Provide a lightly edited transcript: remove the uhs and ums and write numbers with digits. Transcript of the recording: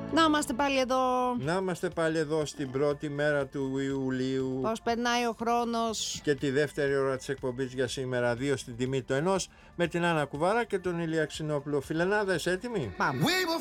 Να είμαστε πάλι εδώ. Να είμαστε πάλι εδώ στην πρώτη μέρα του Ιουλίου. Πώς περνάει ο χρόνος. Και τη δεύτερη ώρα της εκπομπής για σήμερα, 2 στην τιμή του ενός, με την Άννα Κουβάρα και τον Ηλία Ξινόπουλο. Φιλενάδες, έτοιμοι? Πάμε.